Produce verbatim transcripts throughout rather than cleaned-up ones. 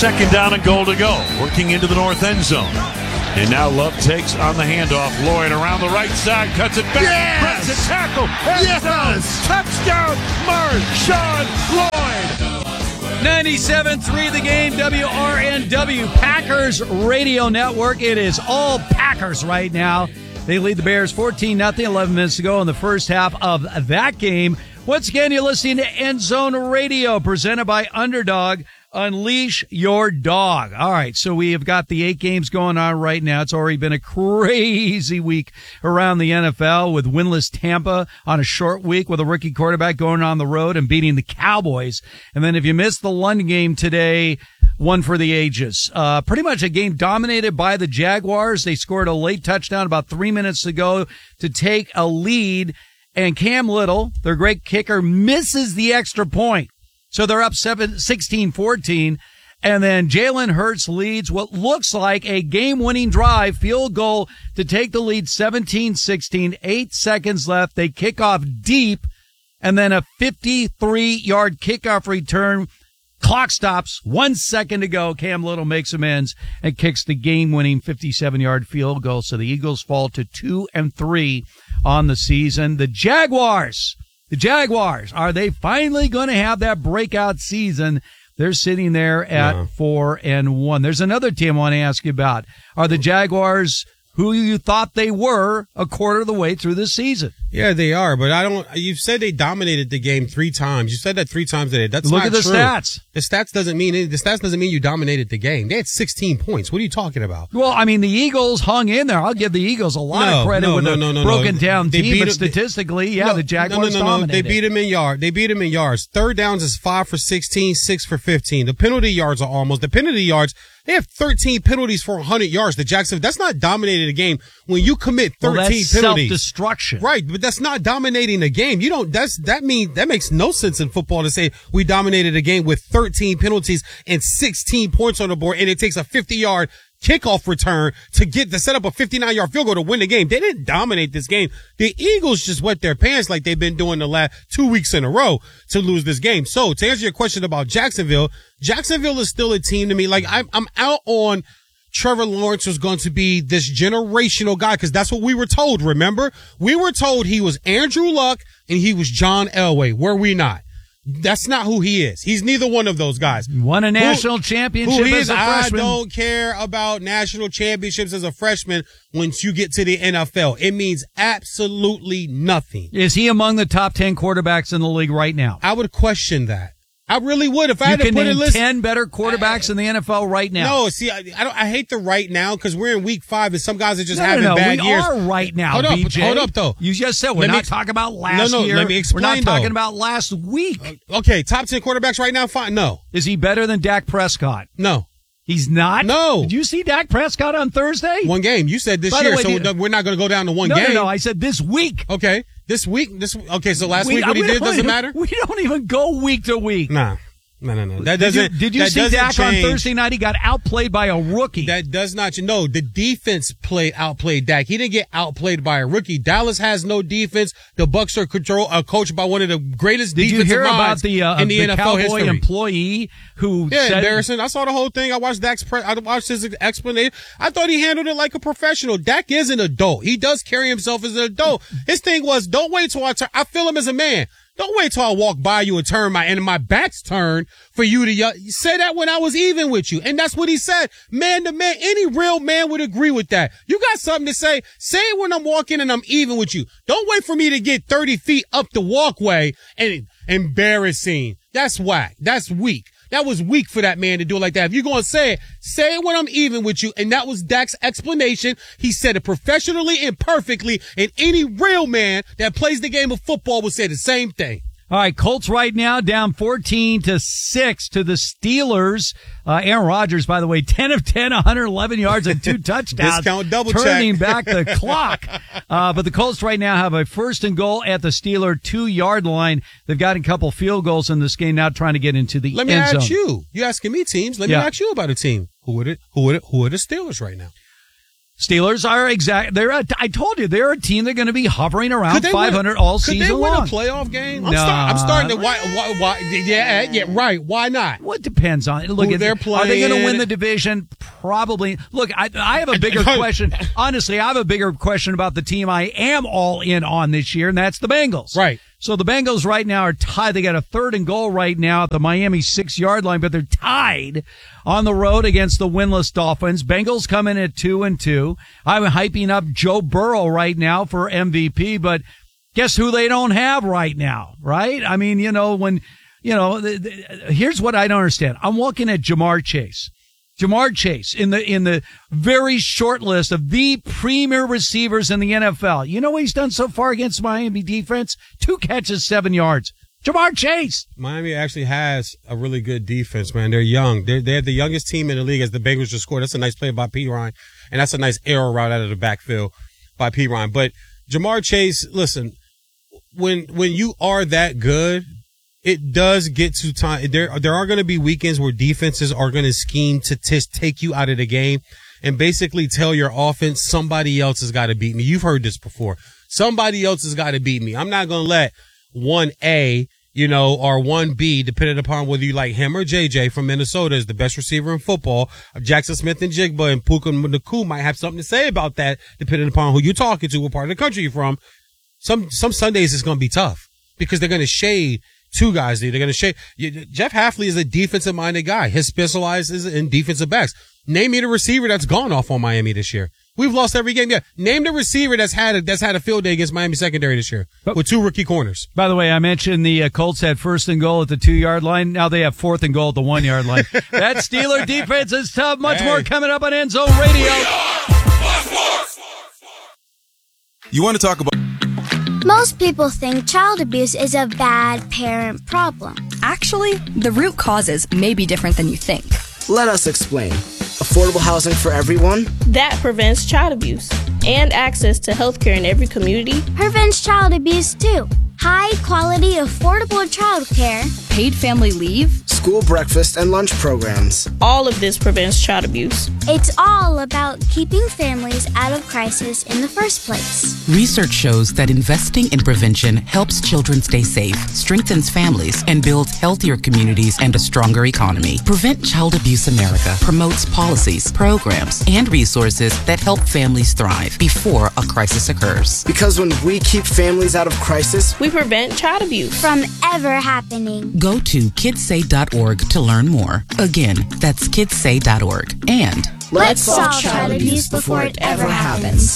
Second down and goal to go. Working into the north end zone. And now Love takes on the handoff. Lloyd around the right side, cuts it back, yes! breaks a tackle, and yes! down. Touchdown, Marshawn Lloyd. ninety-seven three the game, W R N W, Packers Radio Network. It is all Packers right now. They lead the Bears fourteen nothing, eleven minutes to go in the first half of that game. Once again, you're listening to End Zone Radio, presented by Underdog. Unleash your dog. All right, so we have got the eight games going on right now. It's already been a crazy week around the N F L with winless Tampa on a short week with a rookie quarterback going on the road and beating the Cowboys. And then if you missed the London game today, one for the ages. Uh, pretty much a game dominated by the Jaguars. They scored a late touchdown about three minutes ago to take a lead. And Cam Little, their great kicker, misses the extra point. So they're up sixteen fourteen, and then Jalen Hurts leads what looks like a game-winning drive, field goal to take the lead seventeen sixteen, eight seconds left. They kick off deep, and then a fifty-three-yard kickoff return. Clock stops, one second to go. Cam Little makes amends and kicks the game-winning fifty-seven-yard field goal. So the Eagles fall to two and three on the season. The Jaguars... The Jaguars, are they finally going to have that breakout season? They're sitting there at yeah. four and one. There's another team I want to ask you about. Are the Jaguars who you thought they were a quarter of the way through the season? Yeah, they are, but I don't, you've said they dominated the game three times. You said that three times today. That's Look not at the true. stats. The stats doesn't mean, the stats doesn't mean you dominated the game. They had sixteen points. What are you talking about? Well, I mean, the Eagles hung in there. I'll give the Eagles a lot no, of credit no, with no, a no, no, broken no. down they team, beat but them, statistically, they, yeah, no, the Jaguars no, no, no, dominated. They beat them in yard. They beat them in yards. Third downs is five for sixteen, six for fifteen. The penalty yards are almost, the penalty yards, they have thirteen penalties for one hundred yards. The Jacksonville, that's not dominating a game when you commit thirteen well, that's penalties. Self-destruction. Right, but that's not dominating a game. You don't, that's, that mean, that makes no sense in football to say we dominated a game with thirteen penalties and sixteen points on the board, and it takes a fifty-yard kickoff return to get to set up a fifty-nine-yard field goal to win the game. They didn't dominate this game. The Eagles just wet their pants like they've been doing the last two weeks in a row to lose this game. So to answer your question about Jacksonville, Jacksonville is still a team to me. Like I'm, I'm out on Trevor Lawrence was going to be this generational guy because that's what we were told. Remember, we were told he was Andrew Luck and he was John Elway. Were we not? That's not who he is. He's neither one of those guys. Won a national who, championship who he as is, a freshman. I don't care about national championships as a freshman once you get to the N F L. It means absolutely nothing. Is he among the top ten quarterbacks in the league right now? I would question that. I really would if I you had to can put name a list. ten better quarterbacks I, in the N F L right now. No, see, I, I don't. I hate the right now because we're in week five and some guys are just no, having no, no. bad we years. We are right now, hold up, B J. Hold up, though. You just said we're let not me, talking about last no, no, year. Let me explain, we're not though. talking about last week. Uh, okay, top ten quarterbacks right now. Fine. No. Is he better than Dak Prescott? No. He's not? No. Did you see Dak Prescott on Thursday? One game. You said this By year, way, so the, we're not going to go down to one no, game. No, no, I said this week. Okay. This week? This Okay, so last we, week what he did doesn't even, matter? We don't even go week to week. Nah. No, no, no. That did doesn't. You, did you that see Dak change. on Thursday night? He got outplayed by a rookie. That does not. No, the defense played outplayed Dak. He didn't get outplayed by a rookie. Dallas has no defense. The Bucs are control, uh, coached by one of the greatest did defensive you hear minds about the, uh, in the, the N F L Cowboy history. employee who yeah, said, embarrassing. I saw the whole thing. I watched Dak's. Pre- I watched his explanation. I thought he handled it like a professional. Dak is an adult. He does carry himself as an adult. His thing was, don't wait till I turn. I feel him as a man. Don't wait till I walk by you and turn my, and my back's turned for you to yell. Say that when I was even with you. And that's what he said. Man to man, any real man would agree with that. You got something to say? Say it when I'm walking and I'm even with you. Don't wait for me to get thirty feet up the walkway and embarrassing. That's whack. That's weak. That was weak for that man to do it like that. If you're going to say it, say it when I'm even with you. And that was Dak's explanation. He said it professionally and perfectly. And any real man that plays the game of football would say the same thing. All right, Colts right now down fourteen to six to the Steelers. Uh, Aaron Rodgers, by the way, ten of ten, one hundred eleven yards and two touchdowns. Discount double turning check. back the clock. Uh, but the Colts right now have a first and goal at the Steeler two-yard line. They've got a couple field goals in this game now trying to get into the Let me end zone. ask you. You asking me teams. Let yeah. me ask you about a team. Who would it, who would it, who are the Steelers right now? Steelers are exact. They're. A, I told you they're a team. They're going to be hovering around five hundred win, all could season they win long. a playoff game? I'm, No. start, I'm starting to. Why? Why? why yeah. Yeah. Right. Why not? What depends on look Who at they're Are they going to playing. win the division? Probably. Look, I, I have a bigger question. Honestly, I have a bigger question about the team I am all in on this year, and that's the Bengals. Right. So the Bengals right now are tied. They got a third and goal right now at the Miami six-yard line, but they're tied on the road against the winless Dolphins. Bengals come in at two and two. I'm hyping up Joe Burrow right now for M V P, but guess who they don't have right now, right? I mean, you know, when, you know, the, the, here's what I don't understand. I'm looking at Jamar Chase. Jamar Chase in the in the very short list of the premier receivers in the N F L. You know what he's done so far against Miami defense? Two catches, seven yards. Jamar Chase. Miami actually has a really good defense, man. They're young. They're, they're the youngest team in the league as the Bengals just scored. That's a nice play by P. Ryan, and that's a nice arrow route out of the backfield by P. Ryan. But Jamar Chase, listen, when when you are that good, it does get to time. There, there are going to be weekends where defenses are going to scheme to t- take you out of the game and basically tell your offense somebody else has got to beat me. You've heard this before. Somebody else has got to beat me. I'm not going to let one A, you know, or one B, depending upon whether you like him or J J from Minnesota is the best receiver in football. Jackson Smith and Jigba and Puka Nacua might have something to say about that, depending upon who you're talking to, what part of the country you're from. Some, some Sundays it's going to be tough because they're going to shade two guys there. They're going to shake. Jeff Hafley is a defensive-minded guy. His specializes in defensive backs. Name me the receiver that's gone off on Miami this year. We've lost every game. Yeah, name the receiver that's had a, that's had a field day against Miami secondary this year with two rookie corners. By the way, I mentioned the uh, Colts had first and goal at the two-yard line. Now they have fourth and goal at the one-yard line. That Steeler defense is tough. Much Hey. more coming up on End Zone Radio. You want to talk about... Most people think child abuse is a bad parent problem. Actually, the root causes may be different than you think. Let us explain. Affordable housing for everyone? That prevents child abuse and access to healthcare in every community. Prevents child abuse too. High quality, affordable childcare. Paid family leave, School breakfast and lunch programs. All of this prevents child abuse. It's all about keeping families out of crisis in the first place. Research shows that investing in prevention helps children stay safe, strengthens families, and builds healthier communities and a stronger economy. Prevent Child Abuse America promotes policies, programs, and resources that help families thrive before a crisis occurs. Because when we keep families out of crisis, We prevent child abuse. From ever happening. Go to kids say dot org to learn more. Again, that's kids say dot org. And Let's solve child abuse before it ever happens.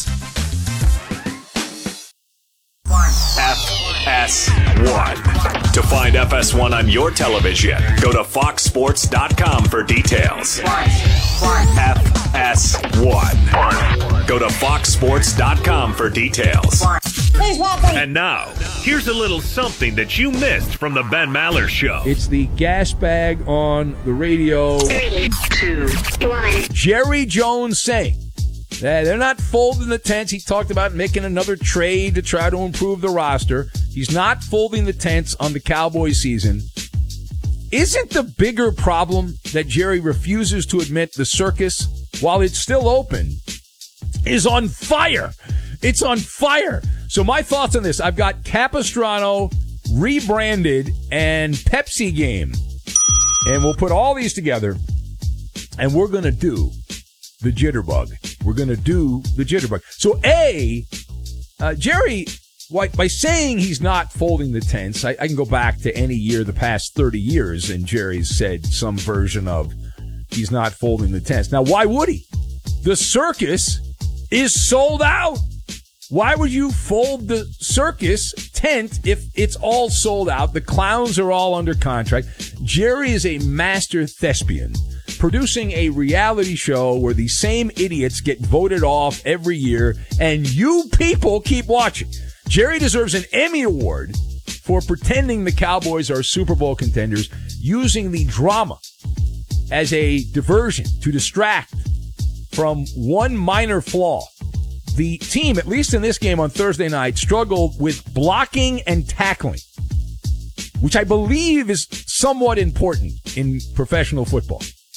F S one. To find F S one on your television, go to fox sports dot com for details. F S one. Go to fox sports dot com for details. And now, here's a little something that you missed from the Ben Maller Show. It's the gas bag on the radio. Three, two, one. Jerry Jones saying that they're not folding the tents. He talked about making another trade to try to improve the roster. He's not folding the tents on the Cowboys season. Isn't the bigger problem that Jerry refuses to admit the circus, while it's still open, is on fire? It's on fire. So my thoughts on this, I've got Capistrano rebranded and Pepsi game. And we'll put all these together, and we're going to do the jitterbug. We're going to do the jitterbug. So, A, uh, Jerry, why, by saying he's not folding the tents, I, I can go back to any year the past thirty years, and Jerry's said some version of he's not folding the tents. Now, why would he? The circus is sold out. Why would you fold the circus tent if it's all sold out? The clowns are all under contract. Jerry is a master thespian, producing a reality show where the same idiots get voted off every year, and you people keep watching. Jerry deserves an Emmy Award for pretending the Cowboys are Super Bowl contenders, using the drama as a diversion to distract from one minor flaw. The team, at least in this game on Thursday night, struggled with blocking and tackling, which I believe is somewhat important in professional football.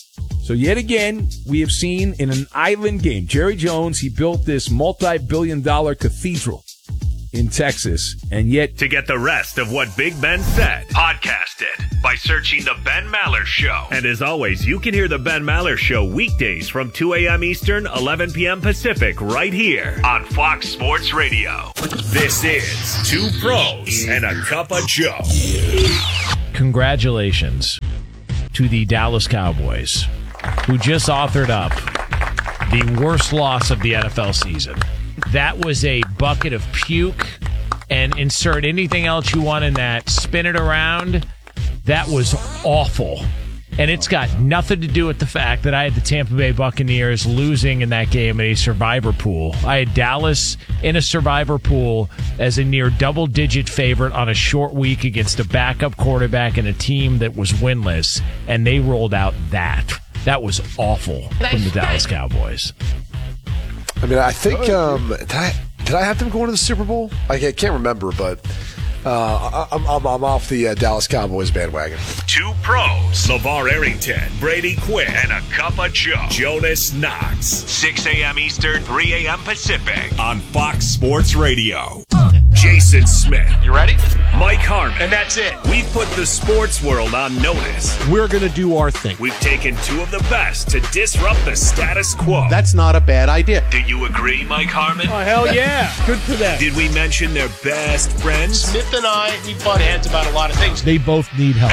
So yet again, we have seen in an island game, Jerry Jones, he built this multi-billion dollar cathedral in Texas, and yet... To get the rest of what Big Ben said, podcast it by searching The Ben Maller Show. And as always, you can hear The Ben Maller Show weekdays from two a.m. Eastern, eleven p.m. Pacific, right here on Fox Sports Radio. This is Two Pros and a Cup of Joe. Congratulations to the Dallas Cowboys, who just authored up the worst loss of the N F L season. That was a bucket of puke, and insert anything else you want in that. Spin it around. That was awful. And it's got nothing to do with the fact that I had the Tampa Bay Buccaneers losing in that game in a survivor pool. I had Dallas in a survivor pool as a near double-digit favorite on a short week against a backup quarterback and a team that was winless, and they rolled out that. That was awful from the Dallas Cowboys. I mean, I think um, did I did I have them going to the Super Bowl? I can't, can't remember, but uh, I'm, I'm I'm off the uh, Dallas Cowboys bandwagon. Two pros, LeVar Arrington, Brady Quinn, and a cup of Joe, Jonas Knox. six a.m. Eastern, three a.m. Pacific on Fox Sports Radio. Jason Smith. You ready? Mike Harmon. And that's it. We've put the sports world on notice. We're going to do our thing. We've taken two of the best to disrupt the status quo. That's not a bad idea. Do you agree, Mike Harmon? Oh, hell yeah. Good for them. Did we mention their best friends? Smith and I, we butt heads about a lot of things. They both need help.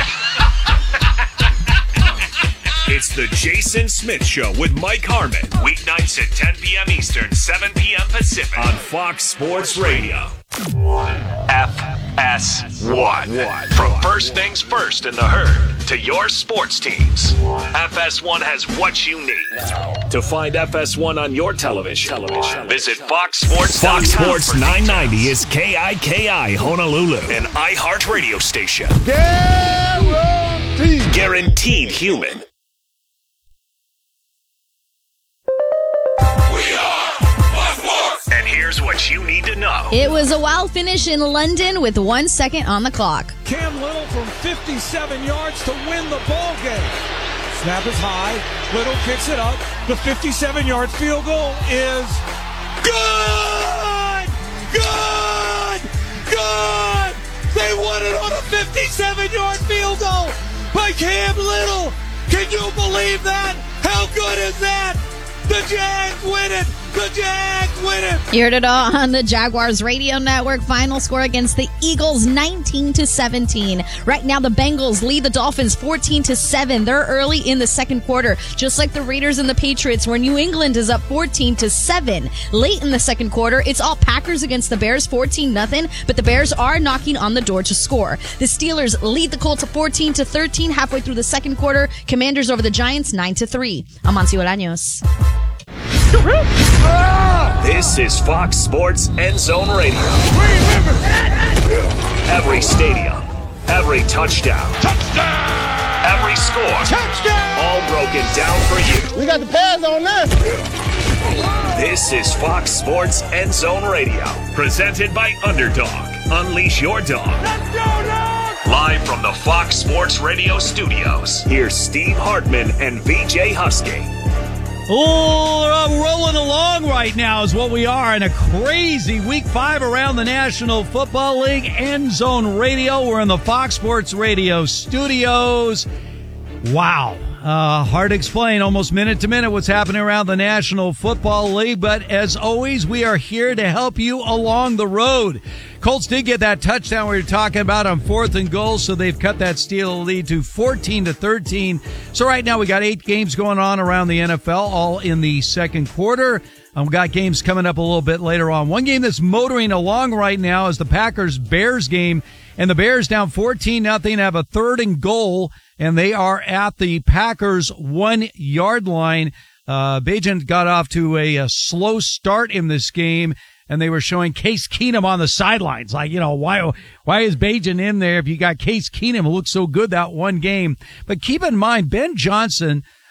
It's the Jason Smith Show with Mike Harmon. Weeknights at ten p.m. Eastern, seven p.m. Pacific on Fox Sports Radio. F S one. From first things first in the herd to your sports teams, F S one has what you need. To find F S one on your television, television. visit Fox Sports. Fox Sports nine ninety is K I K I Honolulu, an iHeart radio station. Guaranteed. Guaranteed human. And here's what you need to know. It was a wild finish in London with one second on the clock. Cam Little from fifty-seven yards to win the ball game. Snap is high. Little kicks it up. The fifty-seven-yard field goal is good! Good! Good! They won it on a fifty-seven-yard field goal by Cam Little. Can you believe that? How good is that? The Jags win it! The Jags win it! You heard it all on the Jaguars radio network. Final score against the Eagles, nineteen to seventeen. Right now, the Bengals lead the Dolphins fourteen to seven. They're early in the second quarter, just like the Raiders and the Patriots, where New England is up fourteen to seven. Late in the second quarter, it's all Packers against the Bears, fourteen nothing, but the Bears are knocking on the door to score. The Steelers lead the Colts fourteen to thirteen halfway through the second quarter. Commanders over the Giants, nine to three. Amancio Olaños. This is Fox Sports End Zone Radio. Every stadium, every touchdown, touchdown, every score, touchdown, all broken down for you. We got the pads on this. This is Fox Sports End Zone Radio, presented by Underdog. Unleash your dog. Let's go, dog! Live from the Fox Sports Radio studios, here's Steve Hartman and V J Husky. Oh, rolling along right now is what we are in a crazy week five around the National Football League. End Zone Radio. We're in the Fox Sports Radio studios. Wow. Uh, hard to explain almost minute to minute what's happening around the National Football League. But as always, we are here to help you along the road. Colts did get that touchdown we were talking about on fourth and goal, so they've cut that Steelers lead to fourteen to thirteen. So right now we got eight games going on around the N F L, all in the second quarter. Um, we got games coming up a little bit later on. One game that's motoring along right now is the Packers-Bears game, and the Bears down fourteen nothing, have a third and goal, and they are at the Packers one-yard line. Uh, Bagent got off to a, a slow start in this game, and they were showing Case Keenum on the sidelines. Like, you know, why why is Bagent in there if you got Case Keenum who looked so good that one game? But keep in mind, Ben Johnson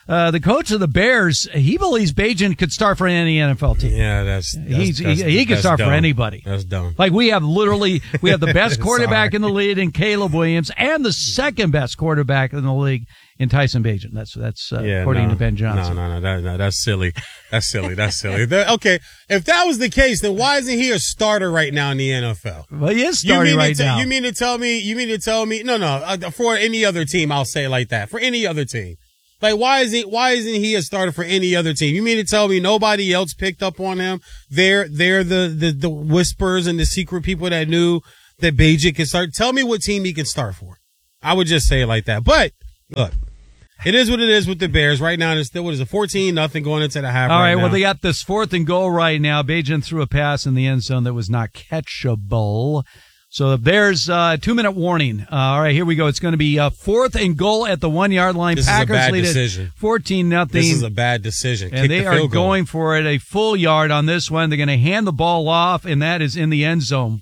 Uh, the coach of the Bears, he believes Bagent could start for any N F L team. Yeah, that's, that's He's, that's, he, he can that's start dumb. for anybody. That's dumb. Like we have literally, we have the best quarterback Sorry. in the league in Caleb Williams and the second best quarterback in the league in Tyson Bagent. That's, that's, uh, Yeah, according no, to Ben Johnson. No, no, no, that, no, that's silly. That's silly. That's silly. That- okay, if that was the case, then why isn't he a starter right now in the N F L? Well, he is You starting mean right to, now. You mean to tell me? You mean to tell me? No, no. Uh, for any other team, I'll say it like that. For any other team, like why is he? Why isn't he a starter for any other team? You mean to tell me nobody else picked up on him? They're they're the the, the whispers and the secret people that knew that Bagent can start. Tell me what team he can start for. I would just say it like that. But look. It is what it is with the Bears right now. It's still, what is it, fourteen nothing going into the half. All right, right well, now. they got this fourth and goal right now. Bagent threw a pass in the end zone that was not catchable. So there's a two-minute warning. Uh, all right, here we go. It's going to be uh, fourth and goal at the one-yard line. This Packers is a bad lead decision. it fourteen nothing. This is a bad decision. And Kick they the are field goal. going for it a full yard on this one. They're going to hand the ball off, and that is in the end zone.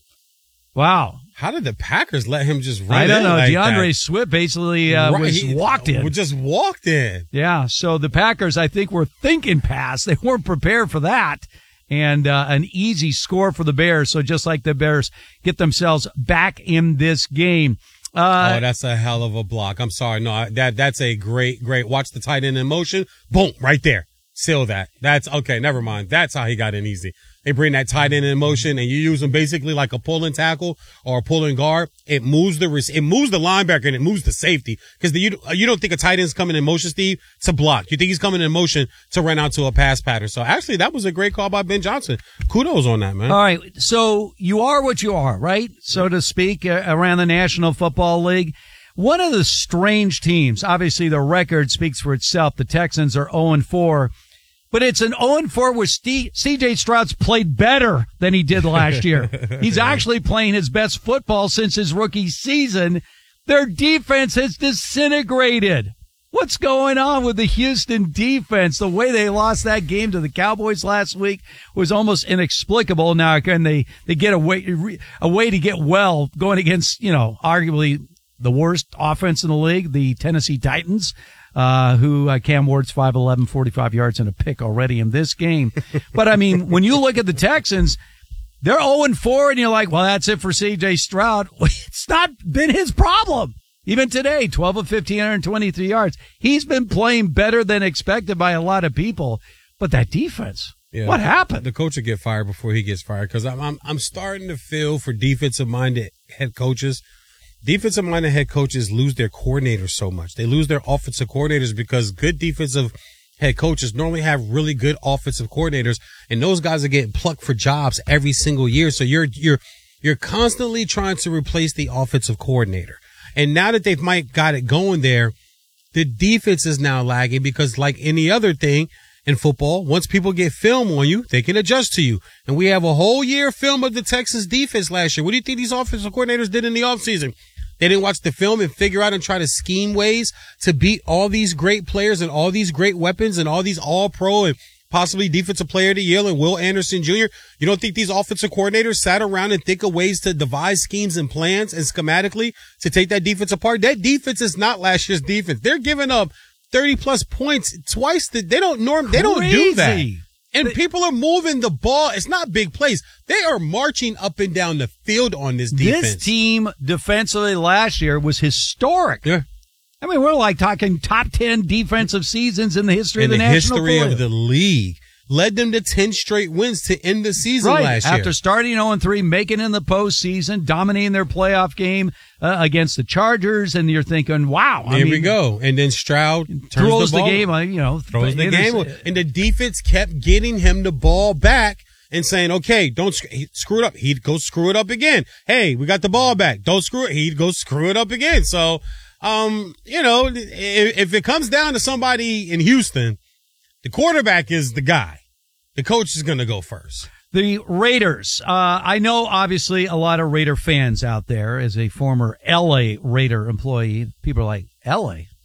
Wow. How did the Packers let him just run I don't in know. like DeAndre that? Swift basically uh, Right, was he- walked in. Just walked in. Yeah, so the Packers, I think, were thinking pass. They weren't prepared for that. And uh, an easy score for the Bears. So just like the Bears get themselves back in this game. Uh, oh, that's a hell of a block. I'm sorry. No, that that's a great, great. Watch the tight end in motion. Boom, right there. Seal that. That's okay. Never mind. That's how he got in easy. They bring that tight end in motion and you use him basically like a pulling tackle or a pulling guard. It moves the, it moves the linebacker and it moves the safety. Cause the, you, you don't think a tight end's coming in motion, Steve, to block. You think he's coming in motion to run out to a pass pattern. So actually that was a great call by Ben Johnson. Kudos on that, man. All right. So you are what you are, right? So to speak, uh, around the National Football League. One of the strange teams, obviously the record speaks for itself. The Texans are oh and four. But it's an oh and four where C J Stroud's played better than he did last year. He's actually playing his best football since his rookie season. Their defense has disintegrated. What's going on with the Houston defense? The way they lost that game to the Cowboys last week was almost inexplicable. Now, can they, they get a way, a way to get well going against, you know, arguably the worst offense in the league, the Tennessee Titans? Uh, who, uh, Cam Ward's five eleven, forty-five yards and a pick already in this game. But I mean, when you look at the Texans, they're oh and four and you're like, well, that's it for C J Stroud. It's not been his problem. Even today, twelve of fifteen, one hundred twenty-three yards. He's been playing better than expected by a lot of people. But that defense, Yeah. what happened? The coach will get fired before he gets fired because I'm, I'm, I'm starting to feel for defensive minded head coaches. Defensive minded head coaches lose their coordinators so much. They lose their offensive coordinators because good defensive head coaches normally have really good offensive coordinators, and those guys are getting plucked for jobs every single year. So you're, you're, you're constantly trying to replace the offensive coordinator. And now that they've might got it going there, the defense is now lagging because like any other thing in football, once people get film on you, they can adjust to you. And we have a whole year film of the Texans defense last year. What do you think these offensive coordinators did in the offseason? They didn't watch the film and figure out and try to scheme ways to beat all these great players and all these great weapons and all these all pro and possibly defensive player of the year and Will Anderson Junior You don't think these offensive coordinators sat around and think of ways to devise schemes and plans and schematically to take that defense apart? That defense is not last year's defense. They're giving up thirty plus points twice. That they don't norm. They don't do that. Crazy. And people are moving the ball. It's not big plays. They are marching up and down the field on this defense. This team defensively last year was historic. Yeah. I mean, we're like talking top ten defensive seasons in the history In of the, the National history Football of the league. Led them to ten straight wins to end the season right. last year. After starting oh and three, making in the postseason, dominating their playoff game uh, against the Chargers, and you're thinking, wow. I Here mean, we go. And then Stroud turns throws the, the, ball, game, uh, you know. throws the it game. is- And the defense kept getting him the ball back and saying, okay, don't sc- he- screw it up. He'd go screw it up again. Hey, we got the ball back. Don't screw it. He'd go screw it up again. So, um, you know, if, if it comes down to somebody in Houston, the quarterback is the guy. The coach is going to go first. The Raiders. Uh, I know obviously a lot of Raider fans out there. As a former L A Raider employee, people are like, L A?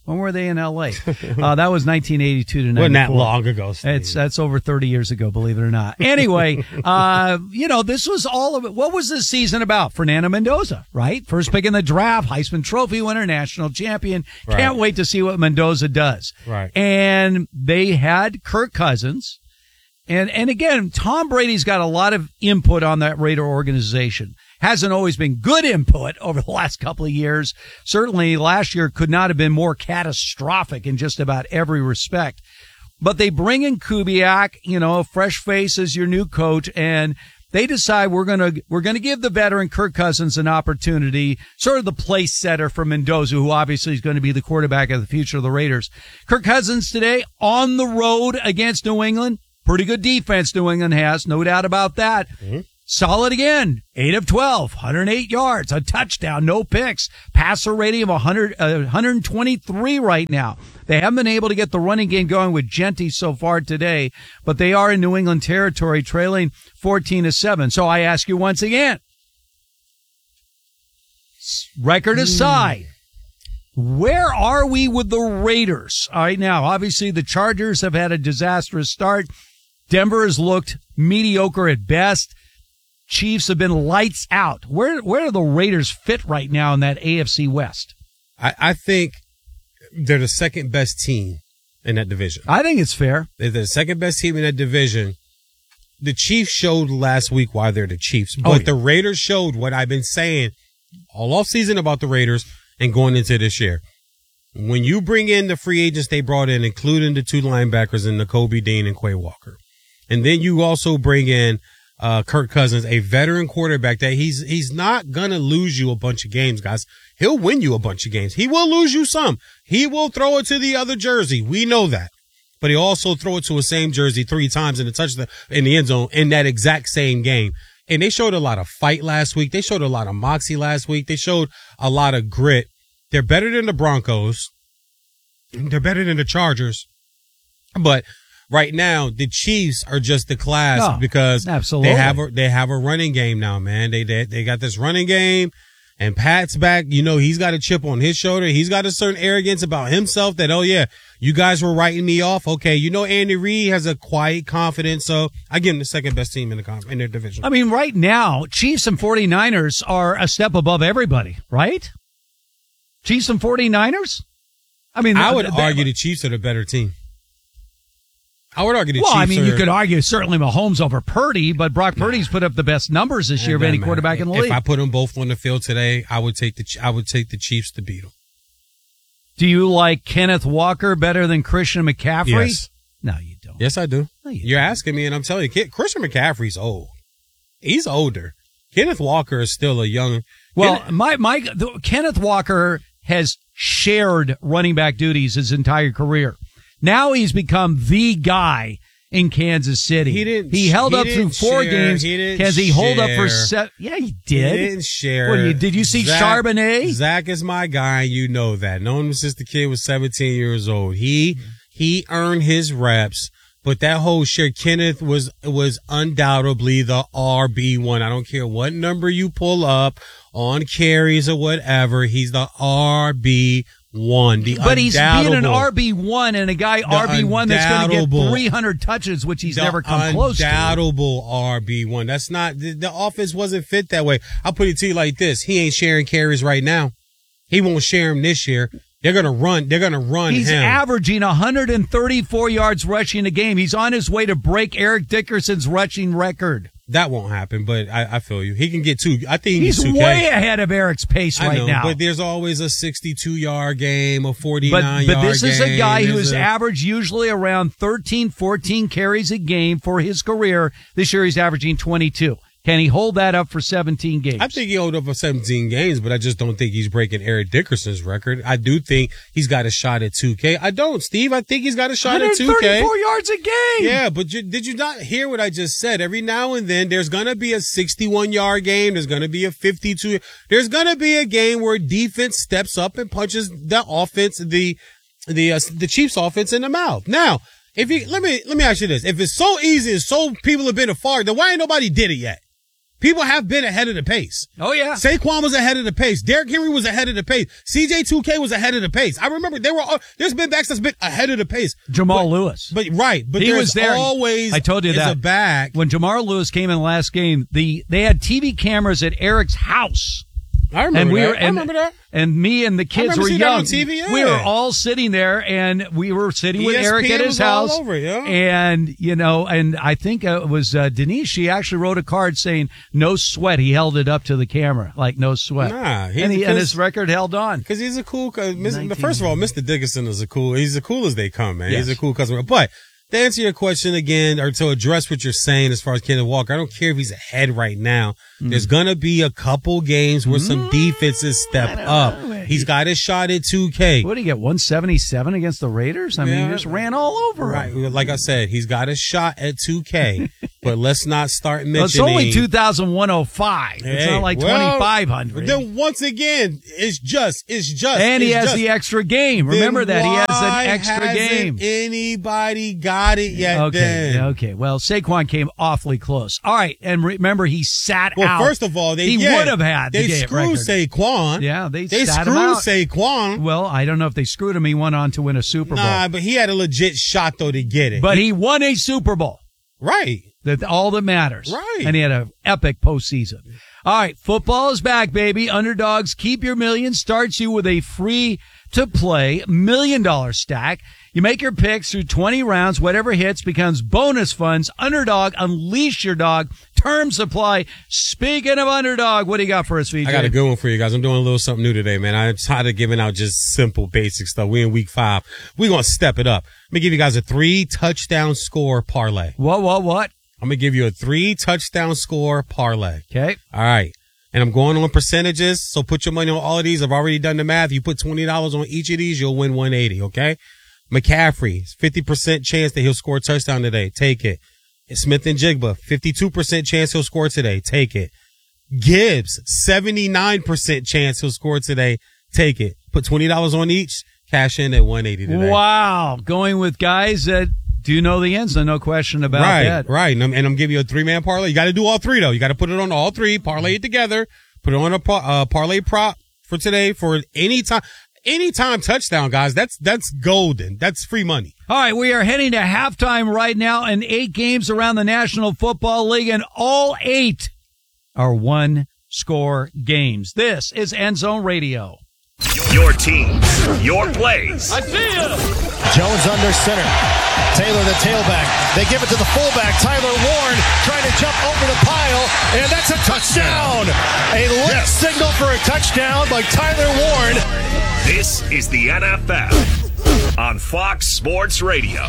When were they in L A? Uh, that was nineteen eighty-two to ninety-four. Wasn't that long ago, Steve. It's, that's over thirty years ago, believe it or not. Anyway, uh, you know, this was all of it. What was this season about? Fernando Mendoza, right? First pick in the draft, Heisman Trophy winner, national champion. Right. Can't wait to see what Mendoza does. Right. And they had Kirk Cousins. And, and again, Tom Brady's got a lot of input on that Raider organization. Hasn't always been good input over the last couple of years. Certainly last year could not have been more catastrophic in just about every respect. But they bring in Kubiak, you know, fresh face as your new coach, and they decide we're going to, we're going to give the veteran Kirk Cousins an opportunity, sort of the place setter for Mendoza, who obviously is going to be the quarterback of the future of the Raiders. Kirk Cousins today on the road against New England. Pretty good defense New England has, no doubt about that. Mm-hmm. Solid again, eight of twelve, one hundred eight yards, a touchdown, no picks, passer rating of one hundred, uh, one hundred twenty-three right now. They haven't been able to get the running game going with Genty so far today, but they are in New England territory, trailing fourteen to seven. So I ask you once again, record aside, where are we with the Raiders? All right, now, obviously the Chargers have had a disastrous start. Denver has looked mediocre at best. Chiefs have been lights out. Where where do the Raiders fit right now in that A F C West? I, I think they're the second best team in that division. I think it's fair. They're the second best team in that division. The Chiefs showed last week why they're the Chiefs, but Oh, yeah. the Raiders showed what I've been saying all off season about the Raiders and going into this year. When you bring in the free agents they brought in, including the two linebackers and the Kobe Dean and Quay Walker, and then you also bring in Uh, Kirk Cousins, a veteran quarterback that he's, he's not going to lose you a bunch of games, guys. He'll win you a bunch of games. He will lose you some. He will throw it to the other jersey. We know that, but he also throw it to a same jersey three times in the touchdown in the end zone in that exact same game. And they showed a lot of fight last week. They showed a lot of moxie last week. They showed a lot of grit. They're better than the Broncos. They're better than the Chargers, but right now, the Chiefs are just the class Oh, because absolutely. they have a, they have a running game now, man. They, they they got this running game, and Pat's back. You know, he's got a chip on his shoulder. He's got a certain arrogance about himself that, oh yeah, you guys were writing me off. Okay, you know, Andy Reid has a quiet confidence, so I give him the second best team in the con- in their division. I mean, right now, Chiefs and 49ers are a step above everybody, right? Chiefs and 49ers? I mean, I would they- argue the Chiefs are the better team. I would argue the well, Chiefs I mean, are, you could argue certainly Mahomes over Purdy, but Brock Purdy's put up the best numbers this year of any Man, quarterback in the if league. I put them both on the field today, I would take the I would take the Chiefs to beat them. Do you like Kenneth Walker better than Christian McCaffrey? Yes. No, you don't. Yes, I do. No, you You're asking me, and I'm telling you, Kid- Christian McCaffrey's old. He's older. Kenneth Walker is still a young. Well, Kenneth- my my the, Kenneth Walker has shared running back duties his entire career. Now he's become the guy in Kansas City. He didn't. He held he up through didn't four share, games. He didn't Can he hold up for share. seven? Yeah, he did. He didn't share. What, did you- did you see Zach, Charbonnet? Zach is my guy. You know that. Known him since the kid was seventeen years old. He he earned his reps. But that whole share, Kenneth was was undoubtedly the R B one. I don't care what number you pull up on carries or whatever. He's the R B one. The But he's being an undoubtable- R B one and a guy The R B one that's going to get undoubtable- three hundred touches, which he's the never come close to. Undoubtable R B one. That's not, the, the offense wasn't fit that way. I'll put it to you like this. He ain't sharing carries right now. He won't share them this year. They're going to run. They're going to run He's him. averaging one hundred thirty-four yards rushing a game. He's on his way to break Eric Dickerson's rushing record. That won't happen, but I, I feel you. He can get two. I think he He's needs two K. way ahead of Eric's pace I right know, now. but there's always a sixty-two yard game, a But, forty-nine but yard game. this is a guy who There's has a- averaged usually around thirteen, fourteen carries a game for his career. This year he's averaging twenty-two. Can he hold that up for seventeen games? I think he hold up for seventeen games, but I just don't think he's breaking Eric Dickerson's record. I do think he's got a shot at two K. I don't, Steve. I think he's got a shot at two K. one hundred thirty-four yards a game. Yeah, but you, did you not hear what I just said? Every now and then, there's going to be a sixty-one yard game. There's going to be a fifty-two. There's going to be a game where defense steps up and punches the offense, the the uh, the Chiefs offense in the mouth. Now, if you let me let me ask you this: if it's so easy and so people have been afar, then why ain't nobody did it yet? People have been ahead of the pace. Oh, yeah. Saquon was ahead of the pace. Derrick Henry was ahead of the pace. C J two K was ahead of the pace. I remember they were, all, there's been backs that's been ahead of the pace. Jamal but, Lewis. But, right. But he there's was there. always, I told you is that. a back. When Jamal Lewis came in the last game, the, they had T V cameras at Eric's house. I remember and we that. Were, and, I remember that. And me and the kids were seeing young. That on T V, yeah. We were all sitting there, and we were sitting with E S P N Eric at his was all house. over, yeah. And, you know, and I think it was uh, Denise. She actually wrote a card saying, no sweat. He held it up to the camera, like no sweat. Nah. He, and, he, and his record held on. Because he's a cool, uh, first of all, Mister Dickinson is a cool, he's as cool as they come, man. Yes. He's a cool customer. But to answer your question again, or to address what you're saying as far as Kenneth Walker, I don't care if he's ahead right now. Mm. There's going to be a couple games where some mm. defenses step up. Know. He's got his shot at two K. What did he get, one seventy-seven against the Raiders? I yeah. mean, he just ran all over Right. him. Like I said, he's got his shot at two K. But let's not start mentioning. Well, it's only two thousand one hundred five. Hey, it's not like well, twenty-five hundred. Then once again, it's just, it's just. And he it's has just. the extra game. Remember that. He has an extra hasn't game. Anybody got it yet okay, then? Okay. Well, Saquon came awfully close. All right. And remember, he sat well, out. Well, first of all, they he yeah, would have had They the screwed record. Saquon. Yeah, they, they sat screwed him out. Saquon. Well, I don't know if they screwed him. He went on to win a Super Bowl. Nah, but he had a legit shot, though, to get it. But he won a Super Bowl. Right. That's all that matters. Right. And he had an epic postseason. All right. Football is back, baby. Underdogs Keep Your Million starts you with a free to play million dollar stack. You make your picks through twenty rounds. Whatever hits becomes bonus funds. Underdog, unleash your dog. Terms apply. Speaking of Underdog, what do you got for us, V J? I got a good one for you guys. I'm doing a little something new today, man. I'm tired of giving out just simple, basic stuff. We in week five. We're going to step it up. Let me give you guys a three touchdown score parlay. What, what, what? I'm going to give you a three touchdown score parlay. Okay. All right. And I'm going on percentages. So put your money on all of these. I've already done the math. You put twenty dollars on each of these, you'll win one eighty. Okay. McCaffrey, fifty percent chance that he'll score a touchdown today. Take it. Smith and Jigba, fifty-two percent chance he'll score today. Take it. Gibbs, seventy-nine percent chance he'll score today. Take it. Put twenty dollars on each. Cash in at one eighty today. Wow. Going with guys that do know the end zone. No question about right, that. Right. Right. And I'm, and I'm giving you a three man parlay. You got to do all three though. You got to put it on all three, parlay it together, put it on a uh, parlay prop for today for any time. Anytime touchdown, guys, that's that's golden. That's free money. All right, we are heading to halftime right now, and eight games around the National Football League, and all eight are one-score games. This is End Zone Radio. Your teams, your plays. I see you. Jones under center. Taylor the tailback. They give it to the fullback, Tyler Warren, trying to jump over the pile, and that's a touchdown. A lit yes. signal for a touchdown by Tyler Warren. This is the N F L on Fox Sports Radio.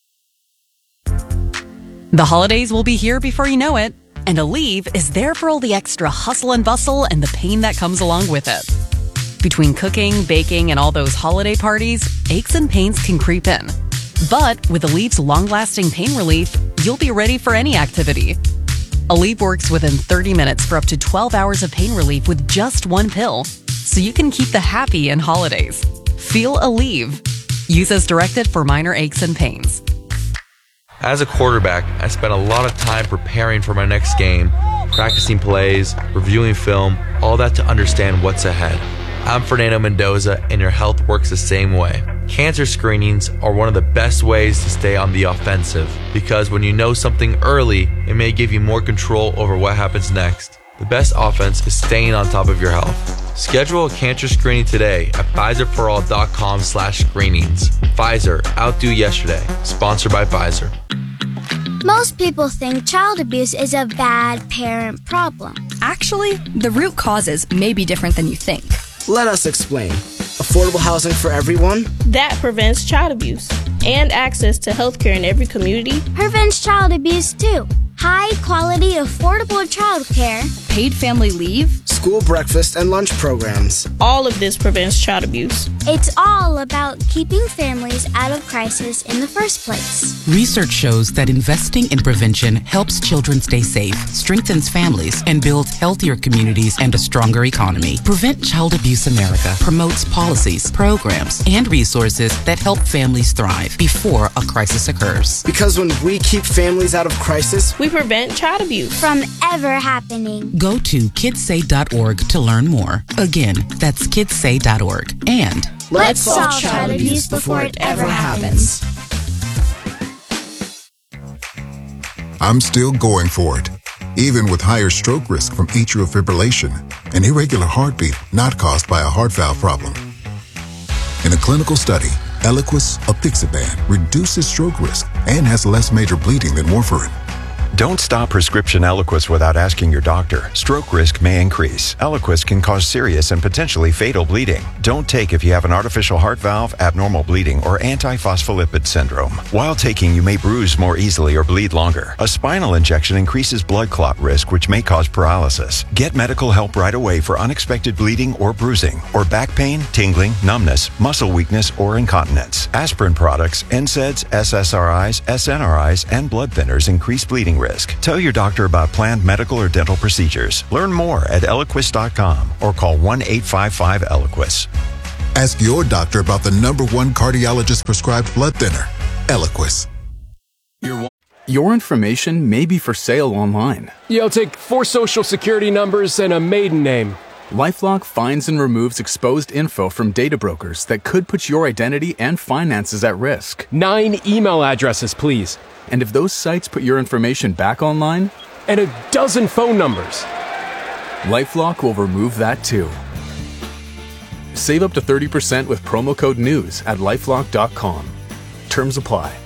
The holidays will be here before you know it, and Aleve is there for all the extra hustle and bustle and the pain that comes along with it. Between cooking, baking, and all those holiday parties, aches and pains can creep in. But with Aleve's long-lasting pain relief, you'll be ready for any activity. Aleve works within thirty minutes for up to twelve hours of pain relief with just one pill, so you can keep the happy in holidays. Feel Aleve. Use as directed for minor aches and pains. As a quarterback, I spent a lot of time preparing for my next game, practicing plays, reviewing film, all that to understand what's ahead. I'm Fernando Mendoza, and your health works the same way. Cancer screenings are one of the best ways to stay on the offensive, because when you know something early, it may give you more control over what happens next. The best offense is staying on top of your health. Schedule a cancer screening today at Pfizer For All dot com slash screenings. Pfizer, outdo yesterday. Sponsored by Pfizer. Most people think child abuse is a bad parent problem. Actually, the root causes may be different than you think. Let us explain. Affordable housing for everyone that prevents child abuse, and access to healthcare in every community prevents child abuse too. High quality, affordable childcare, paid family leave, school breakfast and lunch programs. All of this prevents child abuse. It's all about keeping families out of crisis in the first place. Research shows that investing in prevention helps children stay safe, strengthens families, and builds healthier communities and a stronger economy. Prevent Child Abuse America promotes policies, programs, and resources that help families thrive before a crisis occurs. Because when we keep families out of crisis, we prevent child abuse from ever happening. Go to kids say dot org to learn more. Again, that's kids say dot org. And let's solve child abuse before it ever happens. I'm still going for it, even with higher stroke risk from atrial fibrillation, an irregular heartbeat not caused by a heart valve problem. In a clinical study, Eliquis apixaban reduces stroke risk and has less major bleeding than warfarin. Don't stop prescription Eliquis without asking your doctor. Stroke risk may increase. Eliquis can cause serious and potentially fatal bleeding. Don't take if you have an artificial heart valve, abnormal bleeding, or antiphospholipid syndrome. While taking, you may bruise more easily or bleed longer. A spinal injection increases blood clot risk, which may cause paralysis. Get medical help right away for unexpected bleeding or bruising, or back pain, tingling, numbness, muscle weakness, or incontinence. Aspirin products, N SAIDs, S S R Is, S N R Is, and blood thinners increase bleeding risk. Tell your doctor about planned medical or dental procedures. Learn more at Eliquis dot com or call one eight five five Eliquis. Ask your doctor about the number one cardiologist prescribed blood thinner, Eliquis. Your, your information may be for sale online. Yeah, I'll take four social security numbers and a maiden name. LifeLock finds and removes exposed info from data brokers that could put your identity and finances at risk. Nine email addresses, please. And if those sites put your information back online? And a dozen phone numbers. LifeLock will remove that too. Save up to thirty percent with promo code NEWS at lifelock dot com. Terms apply.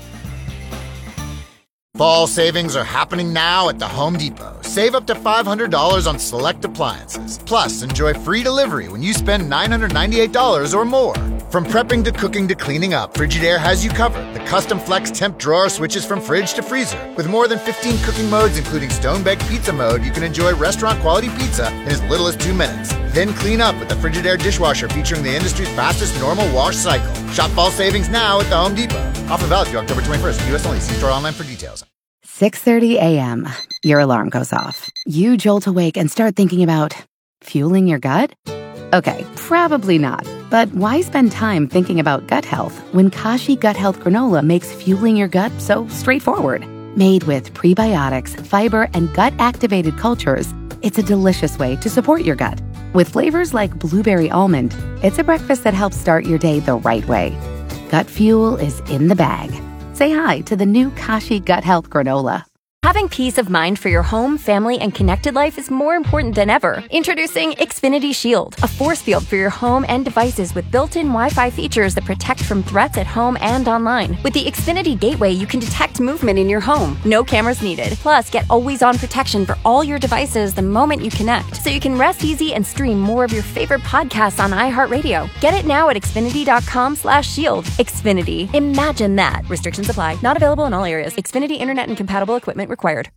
Fall savings are happening now at the Home Depot. Save up to five hundred dollars on select appliances. Plus, enjoy free delivery when you spend nine hundred ninety-eight dollars or more. From prepping to cooking to cleaning up, Frigidaire has you covered. The custom flex temp drawer switches from fridge to freezer. With more than fifteen cooking modes, including stone-baked pizza mode, you can enjoy restaurant-quality pizza in as little as two minutes. Then clean up with the Frigidaire dishwasher featuring the industry's fastest normal wash cycle. Shop fall savings now at the Home Depot. Offer valid through October twenty-first. U S only. See store online for details. six thirty a.m. Your alarm goes off. You jolt awake and start thinking about fueling your gut? Okay, probably not. But why spend time thinking about gut health when Kashi Gut Health Granola makes fueling your gut so straightforward? Made with prebiotics, fiber, and gut-activated cultures, it's a delicious way to support your gut. With flavors like blueberry almond, it's a breakfast that helps start your day the right way. Gut fuel is in the bag. Say hi to the new Kashi Gut Health Granola. Having peace of mind for your home, family, and connected life is more important than ever. Introducing Xfinity Shield, a force field for your home and devices with built-in Wi-Fi features that protect from threats at home and online. With the Xfinity Gateway, you can detect movement in your home. No cameras needed. Plus, get always-on protection for all your devices the moment you connect, so you can rest easy and stream more of your favorite podcasts on iHeartRadio. Get it now at Xfinity.com slash shield. Xfinity. Imagine that. Restrictions apply. Not available in all areas. Xfinity Internet and compatible equipment required.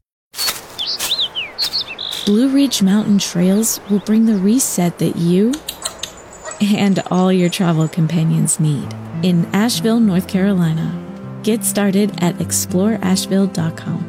Blue Ridge Mountain Trails will bring the reset that you and all your travel companions need in Asheville, North Carolina. Get started at explore asheville dot com.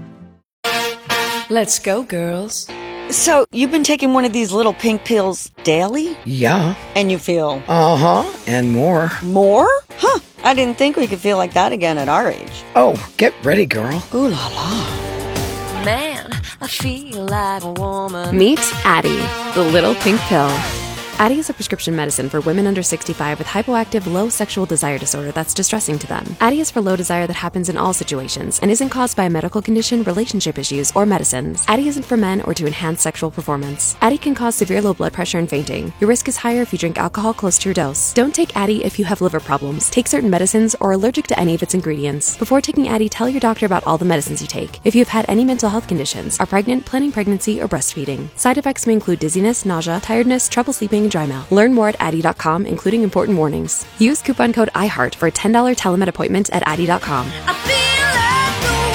Let's go, girls. So, you've been taking one of these little pink pills daily? Yeah. And you feel? Uh-huh, and more. More? Huh. I didn't think we could feel like that again at our age. Oh, get ready, girl. Ooh la la. Man, I feel like a woman. Meet Addyi, the little pink pill. Addyi is a prescription medicine for women under sixty-five with hypoactive low sexual desire disorder that's distressing to them. Addyi is for low desire that happens in all situations and isn't caused by a medical condition, relationship issues, or medicines. Addyi isn't for men or to enhance sexual performance. Addyi can cause severe low blood pressure and fainting. Your risk is higher if you drink alcohol close to your dose. Don't take Addyi if you have liver problems, take certain medicines, or are allergic to any of its ingredients. Before taking Addyi, tell your doctor about all the medicines you take. If you have had any mental health conditions, are pregnant, planning pregnancy, or breastfeeding. Side effects may include dizziness, nausea, tiredness, trouble sleeping, and dry mouth. Learn more at Addyi dot com, including important warnings. Use coupon code iHeart for a ten dollars telemed appointment at Addyi dot com.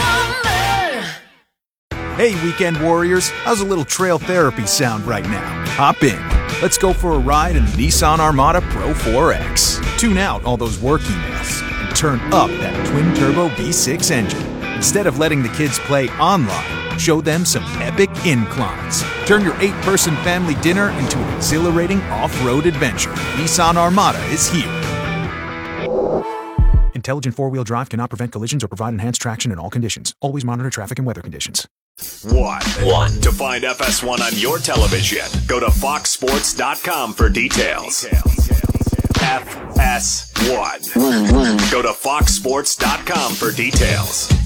Hey, weekend warriors, how's a little trail therapy sound right now? Hop in. Let's go for a ride in the Nissan Armada Pro four X. Tune out all those work emails and turn up that twin-turbo V six engine. Instead of letting the kids play online, show them some epic inclines. Turn your eight-person family dinner into an exhilarating off-road adventure. Nissan Armada is here. Intelligent four-wheel drive cannot prevent collisions or provide enhanced traction in all conditions. Always monitor traffic and weather conditions. One. One. To find F S one on your television, go to fox sports dot com for details. F S one. Go to fox sports dot com for details.